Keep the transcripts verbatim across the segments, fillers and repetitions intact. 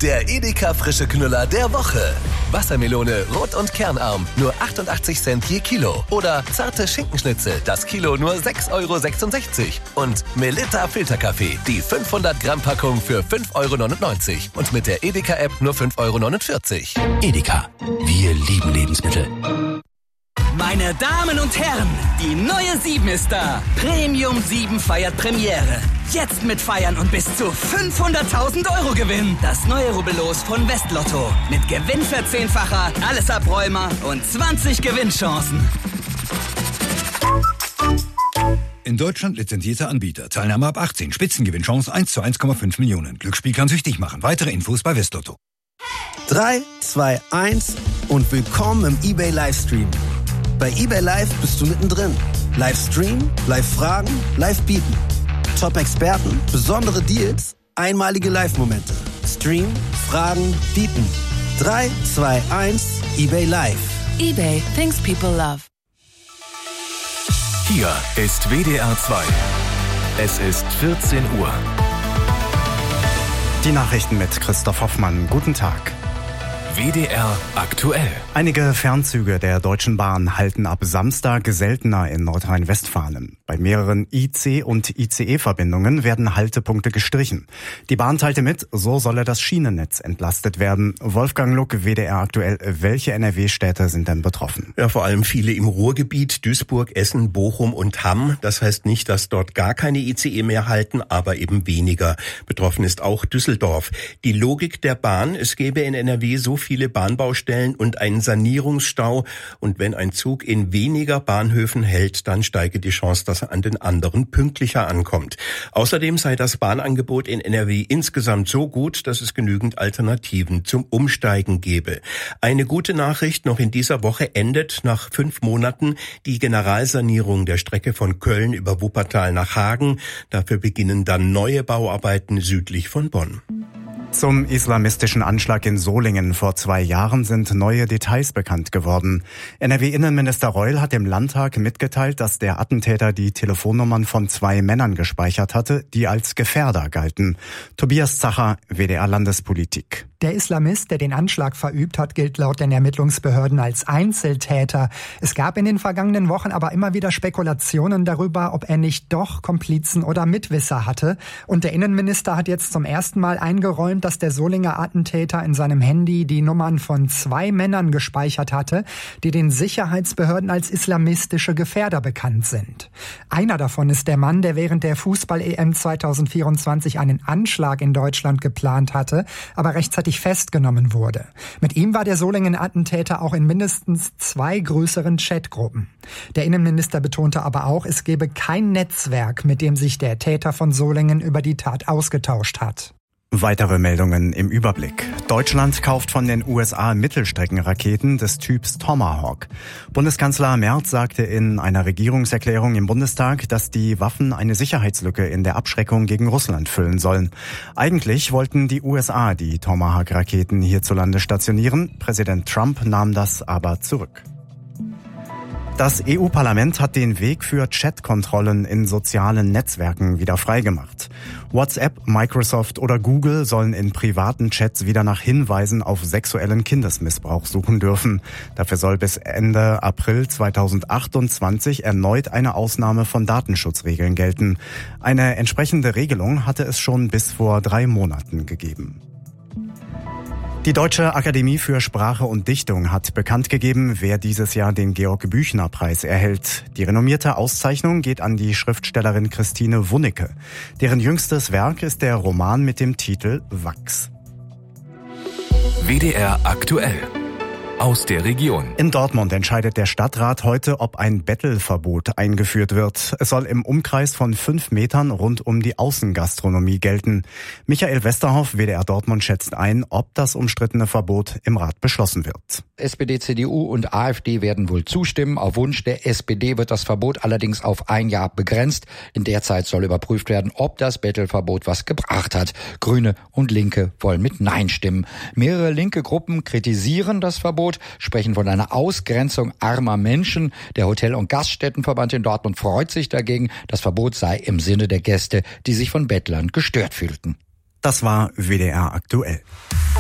Der Edeka frische Knüller der Woche. Wassermelone rot und kernarm, nur achtundachtzig Cent je Kilo. Oder zarte Schinkenschnitzel, das Kilo nur sechs Euro sechsundsechzig. Und Melitta Filterkaffee, die fünfhundert Gramm Packung für fünf Euro neunundneunzig. Und mit der Edeka-App nur fünf Euro neunundvierzig. Edeka, wir lieben Lebensmittel. Meine Damen und Herren, die neue sieben ist da. Premium sieben feiert Premiere. Jetzt mit Feiern und bis zu fünfhunderttausend Euro Gewinn. Das neue Rubbellos von Westlotto. Mit Gewinnverzehnfacher, alles Abräumer und zwanzig Gewinnchancen. In Deutschland lizenzierter Anbieter. Teilnahme ab achtzehn. Spitzengewinnchance eins zu eins Komma fünf Millionen. Glücksspiel kann süchtig machen. Weitere Infos bei Westlotto. drei, zwei, eins und willkommen im eBay Livestream. Bei eBay Live bist du mittendrin. Livestream, Live-Fragen, Live-Bieten. Top-Experten, besondere Deals, einmalige Live-Momente. Stream, Fragen, Bieten. drei, zwei, eins, eBay Live. eBay, things people love. Hier ist W D R zwei. Es ist vierzehn Uhr. Die Nachrichten mit Christoph Hoffmann. Guten Tag. W D R aktuell. Einige Fernzüge der Deutschen Bahn halten ab Samstag seltener in Nordrhein-Westfalen. Bei mehreren I C- und I C E-Verbindungen werden Haltepunkte gestrichen. Die Bahn teilte mit, so solle das Schienennetz entlastet werden. Wolfgang Luck, W D R aktuell. Welche N R W-Städte sind denn betroffen? Ja, vor allem viele im Ruhrgebiet, Duisburg, Essen, Bochum und Hamm. Das heißt nicht, dass dort gar keine I C E mehr halten, aber eben weniger. Betroffen ist auch Düsseldorf. Die Logik der Bahn, es gäbe in N R W so viele Bahnbaustellen und einen Sanierungsstau. Und wenn ein Zug in weniger Bahnhöfen hält, dann steige die Chance, dass er an den anderen pünktlicher ankommt. Außerdem sei das Bahnangebot in N R W insgesamt so gut, dass es genügend Alternativen zum Umsteigen gäbe. Eine gute Nachricht, noch in dieser Woche endet nach fünf Monaten die Generalsanierung der Strecke von Köln über Wuppertal nach Hagen. Dafür beginnen dann neue Bauarbeiten südlich von Bonn. Zum islamistischen Anschlag in Solingen vor zwei Jahren sind neue Details bekannt geworden. N R W-Innenminister Reul hat dem Landtag mitgeteilt, dass der Attentäter die Telefonnummern von zwei Männern gespeichert hatte, die als Gefährder galten. Tobias Zacher, W D R Landespolitik. Der Islamist, der den Anschlag verübt hat, gilt laut den Ermittlungsbehörden als Einzeltäter. Es gab in den vergangenen Wochen aber immer wieder Spekulationen darüber, ob er nicht doch Komplizen oder Mitwisser hatte. Und der Innenminister hat jetzt zum ersten Mal eingeräumt, dass der Solinger Attentäter in seinem Handy die Nummern von zwei Männern gespeichert hatte, die den Sicherheitsbehörden als islamistische Gefährder bekannt sind. Einer davon ist der Mann, der während der Fußball-E M zweitausendvierundzwanzig einen Anschlag in Deutschland geplant hatte, aber rechtzeitig festgenommen wurde. Mit ihm war der Solingen-Attentäter auch in mindestens zwei größeren Chatgruppen. Der Innenminister betonte aber auch, es gebe kein Netzwerk, mit dem sich der Täter von Solingen über die Tat ausgetauscht hat. Weitere Meldungen im Überblick. Deutschland kauft von den U S A Mittelstreckenraketen des Typs Tomahawk. Bundeskanzler Merz sagte in einer Regierungserklärung im Bundestag, dass die Waffen eine Sicherheitslücke in der Abschreckung gegen Russland füllen sollen. Eigentlich wollten die U S A die Tomahawk-Raketen hierzulande stationieren. Präsident Trump nahm das aber zurück. Das E U-Parlament hat den Weg für Chatkontrollen in sozialen Netzwerken wieder freigemacht. WhatsApp, Microsoft oder Google sollen in privaten Chats wieder nach Hinweisen auf sexuellen Kindesmissbrauch suchen dürfen. Dafür soll bis Ende April zweitausendachtundzwanzig erneut eine Ausnahme von Datenschutzregeln gelten. Eine entsprechende Regelung hatte es schon bis vor drei Monaten gegeben. Die Deutsche Akademie für Sprache und Dichtung hat bekannt gegeben, wer dieses Jahr den Georg-Büchner-Preis erhält. Die renommierte Auszeichnung geht an die Schriftstellerin Christine Wunnecke. Deren jüngstes Werk ist der Roman mit dem Titel Wachs. W D R aktuell. Aus der Region. In Dortmund entscheidet der Stadtrat heute, ob ein Bettelverbot eingeführt wird. Es soll im Umkreis von fünf Metern rund um die Außengastronomie gelten. Michael Westerhoff, W D R Dortmund, schätzt ein, ob das umstrittene Verbot im Rat beschlossen wird. S P D, C D U und AfD werden wohl zustimmen. Auf Wunsch der S P D wird das Verbot allerdings auf ein Jahr begrenzt. In der Zeit soll überprüft werden, ob das Bettelverbot was gebracht hat. Grüne und Linke wollen mit Nein stimmen. Mehrere linke Gruppen kritisieren das Verbot, sprechen von einer Ausgrenzung armer Menschen. Der Hotel- und Gaststättenverband in Dortmund freut sich dagegen. Das Verbot sei im Sinne der Gäste, die sich von Bettlern gestört fühlten. Das war W D R aktuell.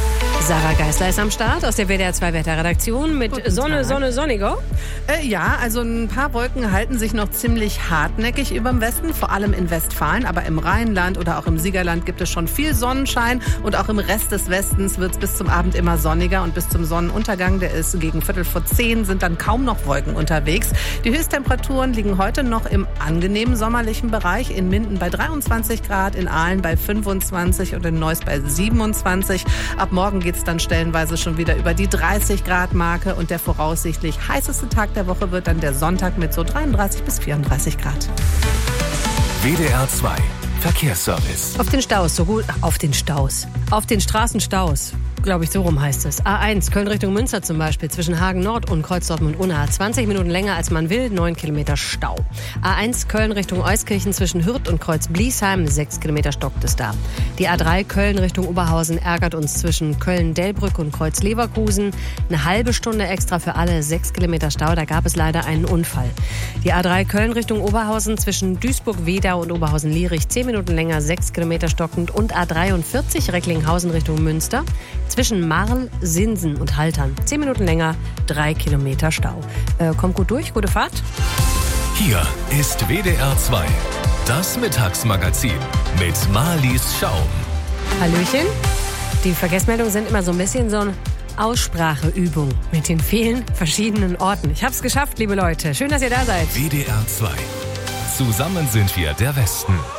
Sarah Geisler ist am Start aus der W D R zwei Wetterredaktion mit Guten Sonne, Tag. Sonne, Sonniger. Äh, ja, also ein paar Wolken halten sich noch ziemlich hartnäckig überm Westen, vor allem in Westfalen, aber im Rheinland oder auch im Siegerland gibt es schon viel Sonnenschein und auch im Rest des Westens wird es bis zum Abend immer sonniger und bis zum Sonnenuntergang, der ist gegen Viertel vor zehn, sind dann kaum noch Wolken unterwegs. Die Höchsttemperaturen liegen heute noch im angenehmen sommerlichen Bereich, in Minden bei dreiundzwanzig Grad, in Aalen bei fünfundzwanzig und in Neuss bei siebenundzwanzig. Ab morgen geht es dann stellenweise schon wieder über die dreißig Grad Marke und der voraussichtlich heißeste Tag der Woche wird dann der Sonntag mit so dreiunddreißig bis vierunddreißig Grad. W D R zwei Verkehrsservice. Auf den Staus, so gut, auf den Staus, auf den Straßenstaus. Glaube ich, so rum heißt es. A eins, Köln Richtung Münster zum Beispiel, zwischen Hagen Nord und Kreuz Dortmund-Unna. zwanzig Minuten länger als man will, neun Kilometer Stau. A eins, Köln Richtung Euskirchen zwischen Hürth und Kreuz Bliesheim, sechs Kilometer stockt es da. Die A drei, Köln Richtung Oberhausen, ärgert uns zwischen Köln-Delbrück und Kreuz Leverkusen. Eine halbe Stunde extra für alle, sechs Kilometer Stau, da gab es leider einen Unfall. Die A drei, Köln Richtung Oberhausen zwischen Duisburg-Wedau und Oberhausen-Lierich, zehn Minuten länger, sechs Kilometer stockend. Und A dreiundvierzig, Recklinghausen Richtung Münster, zwischen Marl, Sinsen und Haltern. Zehn Minuten länger, drei Kilometer Stau. Äh, kommt gut durch, gute Fahrt. Hier ist W D R zwei, das Mittagsmagazin mit Marlies Schaum. Hallöchen. Die Verkehrsmeldungen sind immer so ein bisschen so eine Ausspracheübung mit den vielen verschiedenen Orten. Ich hab's geschafft, liebe Leute. Schön, dass ihr da seid. W D R zwei. Zusammen sind wir der Westen.